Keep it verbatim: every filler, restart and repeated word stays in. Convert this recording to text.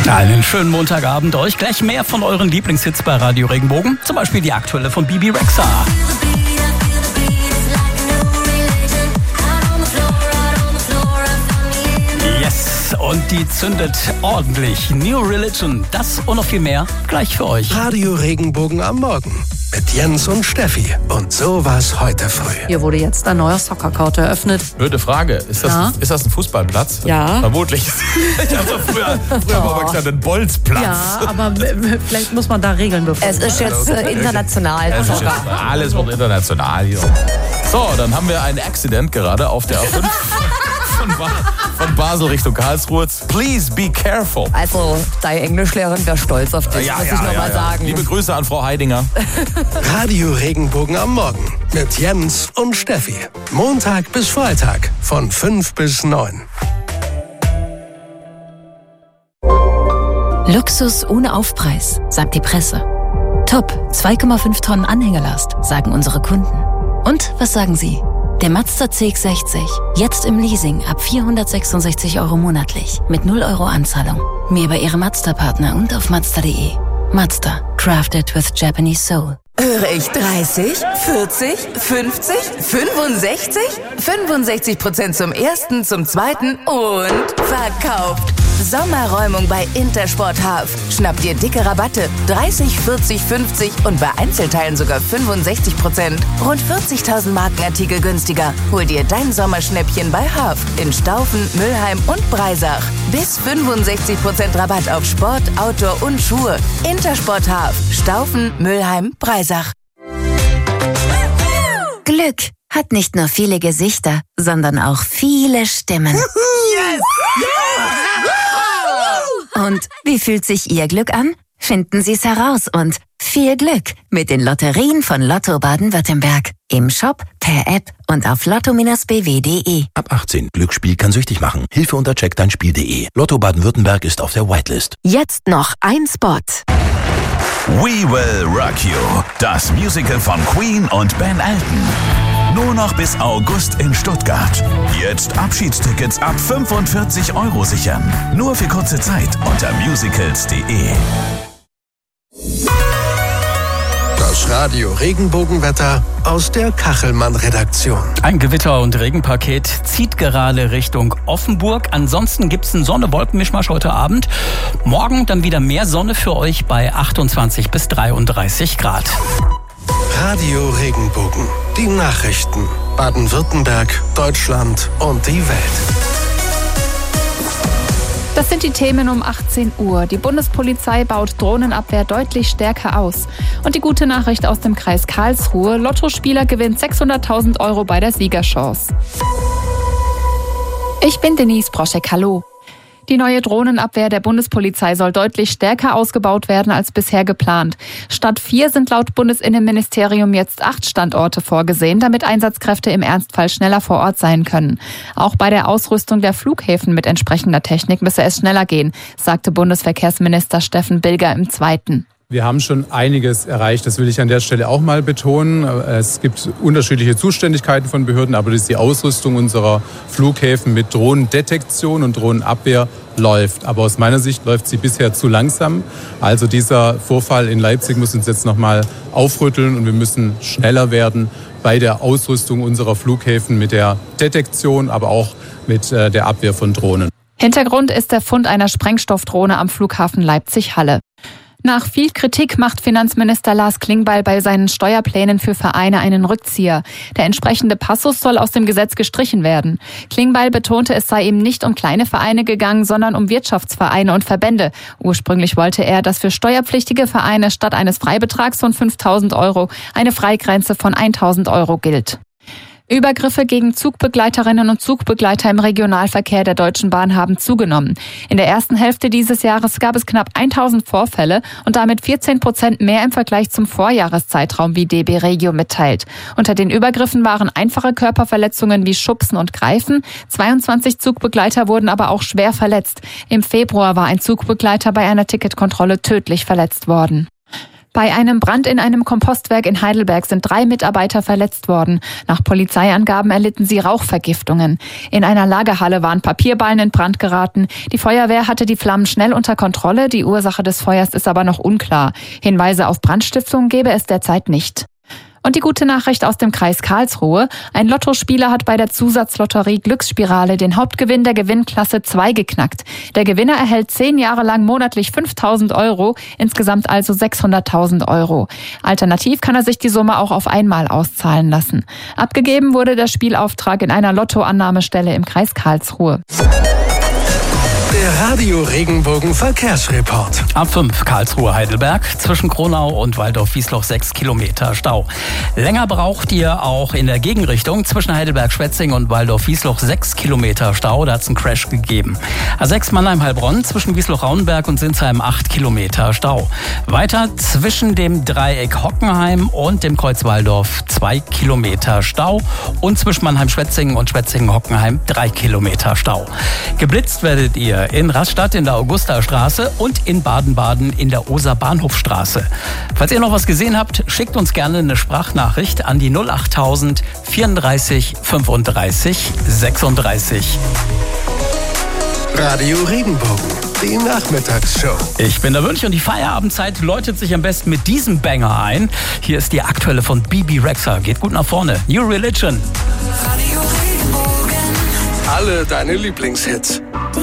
Einen schönen Montagabend euch. Gleich mehr von euren Lieblingshits bei Radio Regenbogen. Zum Beispiel die aktuelle von Bibi Rexha. Yes, und die zündet ordentlich. New Religion, das und noch viel mehr gleich für euch. Radio Regenbogen am Morgen mit Jens und Steffi. Und so war's heute früh. Hier wurde jetzt ein neuer Soccer-Court eröffnet. Blöde Frage. Ist das, Ja. ist das ein Fußballplatz? Ja. Vermutlich. Ich hatte früher, früher war gesagt, ein Bolzplatz. Ja, aber m- vielleicht muss man da Regeln befolgen. Es ist jetzt äh, international. Es ist jetzt, alles wird international hier. So, dann haben wir einen Accident gerade auf der A fünf von, ba- von Basel Richtung Karlsruhe. Please be careful. Also, deine Englischlehrerin wäre stolz auf dich, muss ich nochmal sagen. Liebe Grüße an Frau Heidinger. Radio Regenbogen am Morgen mit Jens und Steffi. Montag bis Freitag von fünf bis neun. Luxus ohne Aufpreis, sagt die Presse. Top, zwei Komma fünf Tonnen Anhängerlast, sagen unsere Kunden. Und was sagen Sie? Der Mazda C X sechzig, jetzt im Leasing ab vierhundertsechsundsechzig Euro monatlich, mit null Euro Anzahlung. Mehr bei Ihrem Mazda-Partner und auf mazda punkt de. Mazda, crafted with Japanese soul. Höre ich dreißig, vierzig, fünfzig, fünfundsechzig? fünfundsechzig Prozent zum ersten, zum zweiten und verkauft. Sommerräumung bei Intersport Half. Schnapp dir dicke Rabatte. dreißig, vierzig, fünfzig und bei Einzelteilen sogar fünfundsechzig Prozent. Rund vierzigtausend Markenartikel günstiger. Hol dir dein Sommerschnäppchen bei Half in Staufen, Mülheim und Breisach. Bis fünfundsechzig Prozent Rabatt auf Sport, Outdoor und Schuhe. Intersport Half. Staufen, Mülheim, Breisach. Glück hat nicht nur viele Gesichter, sondern auch viele Stimmen. Und wie fühlt sich Ihr Glück an? Finden Sie es heraus und viel Glück mit den Lotterien von Lotto Baden-Württemberg. Im Shop, per App und auf lotto Bindestrich b w punkt de. Ab achtzehn. Glücksspiel kann süchtig machen. Hilfe unter check dein spiel punkt de. Lotto Baden-Württemberg ist auf der Whitelist. Jetzt noch ein Spot. We Will Rock You, das Musical von Queen und Ben Elton. Nur noch bis August in Stuttgart. Jetzt Abschiedstickets ab fünfundvierzig Euro sichern. Nur für kurze Zeit unter musicals punkt de. Das Radio Regenbogenwetter aus der Kachelmann-Redaktion. Ein Gewitter- und Regenpaket zieht gerade Richtung Offenburg. Ansonsten gibt es einen Sonne-Wolken-Mischmasch heute Abend. Morgen dann wieder mehr Sonne für euch bei achtundzwanzig bis dreiunddreißig Grad. Radio Regenbogen. Die Nachrichten. Baden-Württemberg, Deutschland und die Welt. Das sind die Themen um achtzehn Uhr. Die Bundespolizei baut Drohnenabwehr deutlich stärker aus. Und die gute Nachricht aus dem Kreis Karlsruhe: Lottospieler gewinnt sechshunderttausend Euro bei der Siegerchance. Ich bin Denise Broschek, hallo. Die neue Drohnenabwehr der Bundespolizei soll deutlich stärker ausgebaut werden als bisher geplant. Statt vier sind laut Bundesinnenministerium jetzt acht Standorte vorgesehen, damit Einsatzkräfte im Ernstfall schneller vor Ort sein können. Auch bei der Ausrüstung der Flughäfen mit entsprechender Technik müsse es schneller gehen, sagte Bundesverkehrsminister Steffen Bilger im Zweiten. Wir haben schon einiges erreicht, das will ich an der Stelle auch mal betonen. Es gibt unterschiedliche Zuständigkeiten von Behörden, aber die Ausrüstung unserer Flughäfen mit Drohnendetektion und Drohnenabwehr läuft. Aber aus meiner Sicht läuft sie bisher zu langsam. Also dieser Vorfall in Leipzig muss uns jetzt noch mal aufrütteln und wir müssen schneller werden bei der Ausrüstung unserer Flughäfen mit der Detektion, aber auch mit der Abwehr von Drohnen. Hintergrund ist der Fund einer Sprengstoffdrohne am Flughafen Leipzig-Halle. Nach viel Kritik macht Finanzminister Lars Klingbeil bei seinen Steuerplänen für Vereine einen Rückzieher. Der entsprechende Passus soll aus dem Gesetz gestrichen werden. Klingbeil betonte, es sei ihm nicht um kleine Vereine gegangen, sondern um Wirtschaftsvereine und Verbände. Ursprünglich wollte er, dass für steuerpflichtige Vereine statt eines Freibetrags von fünftausend Euro eine Freigrenze von tausend Euro gilt. Übergriffe gegen Zugbegleiterinnen und Zugbegleiter im Regionalverkehr der Deutschen Bahn haben zugenommen. In der ersten Hälfte dieses Jahres gab es knapp tausend Vorfälle und damit vierzehn Prozent mehr im Vergleich zum Vorjahreszeitraum, wie D B Regio mitteilt. Unter den Übergriffen waren einfache Körperverletzungen wie Schubsen und Greifen. zweiundzwanzig Zugbegleiter wurden aber auch schwer verletzt. Im Februar war ein Zugbegleiter bei einer Ticketkontrolle tödlich verletzt worden. Bei einem Brand in einem Kompostwerk in Heidelberg sind drei Mitarbeiter verletzt worden. Nach Polizeiangaben erlitten sie Rauchvergiftungen. In einer Lagerhalle waren Papierballen in Brand geraten. Die Feuerwehr hatte die Flammen schnell unter Kontrolle. Die Ursache des Feuers ist aber noch unklar. Hinweise auf Brandstiftung gebe es derzeit nicht. Und die gute Nachricht aus dem Kreis Karlsruhe. Ein Lottospieler hat bei der Zusatzlotterie Glücksspirale den Hauptgewinn der Gewinnklasse zwei geknackt. Der Gewinner erhält zehn Jahre lang monatlich fünftausend Euro, insgesamt also sechshunderttausend Euro. Alternativ kann er sich die Summe auch auf einmal auszahlen lassen. Abgegeben wurde der Spielauftrag in einer Lottoannahmestelle im Kreis Karlsruhe. Der Radio Regenbogen Verkehrsreport. A fünf Karlsruhe-Heidelberg, zwischen Kronau und Waldorf-Wiesloch sechs Kilometer Stau. Länger braucht ihr auch in der Gegenrichtung zwischen Heidelberg-Schwetzing und Waldorf-Wiesloch sechs Kilometer Stau. Da hat es einen Crash gegeben. A sechs Mannheim-Heilbronn, zwischen Wiesloch-Rauenberg und Sinsheim acht Kilometer Stau. Weiter zwischen dem Dreieck Hockenheim und dem Kreuz Waldorf zwei Kilometer Stau. Und zwischen Mannheim-Schwetzingen und Schwetzingen-Hockenheim drei Kilometer Stau. Geblitzt werdet ihr in Rastatt in der Augustastraße und in Baden-Baden in der Oser-Bahnhofstraße. Falls ihr noch was gesehen habt, schickt uns gerne eine Sprachnachricht an die null achttausend vierunddreißig fünfunddreißig sechsunddreißig. Radio Regenbogen, die Nachmittagsshow. Ich bin der Wünsch und die Feierabendzeit läutet sich am besten mit diesem Banger ein. Hier ist die aktuelle von Bibi Rexha. Geht gut nach vorne. New Religion. Radio Regenbogen. Alle deine Lieblingshits.